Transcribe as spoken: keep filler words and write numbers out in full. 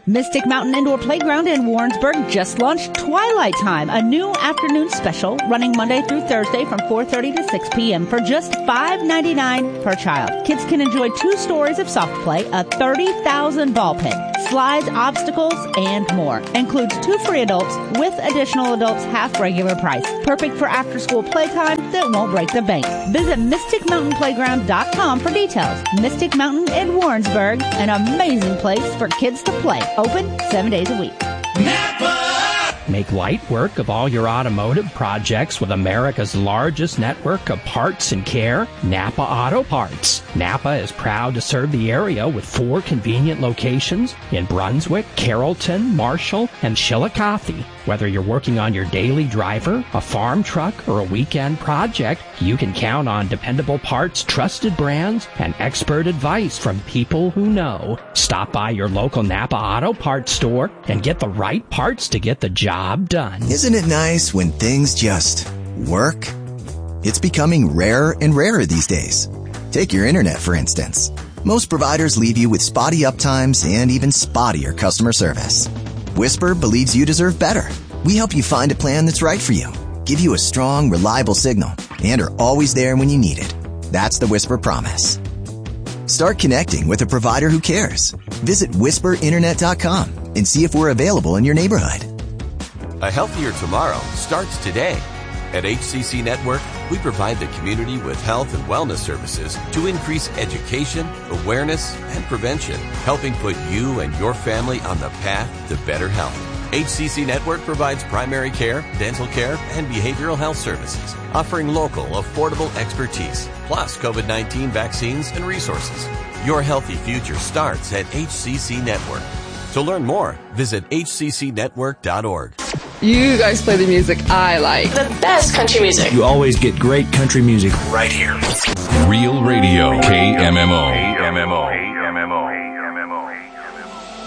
Mystic Mountain Indoor Playground in Warrensburg just launched Twilight Time, a new afternoon special running Monday through Thursday from four thirty to six p.m. for just five ninety-nine per child. Kids can enjoy two stories of soft play, a thirty thousand ball pit, slides, obstacles, and more. Includes two free adults with additional adults half regular price. Perfect for after-school playtime that won't break the bank. Visit mystic mountain playground dot com for details. Mystic Mountain in Warrensburg, an amazing place for kids to play. Open seven days a week. Napa! Make light work of all your automotive projects with America's largest network of parts and care, Napa Auto Parts. Napa is proud to serve the area with four convenient locations in Brunswick, Carrollton, Marshall, and Chillicothe. Whether you're working on your daily driver, a farm truck, or a weekend project, you can count on dependable parts, trusted brands, and expert advice from people who know. Stop by your local Napa Auto Parts store and get the right parts to get the job done. Isn't it nice when things just work? It's becoming rarer and rarer these days. Take your internet, for instance. Most providers leave you with spotty uptimes and even spottier customer service. Whisper believes you deserve better. We help you find a plan that's right for you, give you a strong, reliable signal, and are always there when you need it. That's the Whisper Promise. Start connecting with a provider who cares. Visit whisper internet dot com and see if we're available in your neighborhood. A healthier tomorrow starts today. At H C C Network, we provide the community with health and wellness services to increase education, awareness, and prevention, helping put you and your family on the path to better health. H C C Network provides primary care, dental care, and behavioral health services, offering local, affordable expertise, plus COVID nineteen vaccines and resources. Your healthy future starts at H C C Network. To learn more, visit H C C network dot org. You guys play the music I like. The best country music. You always get great country music right here. Real Radio, K M M O. K M M O. K M M O. K M M O.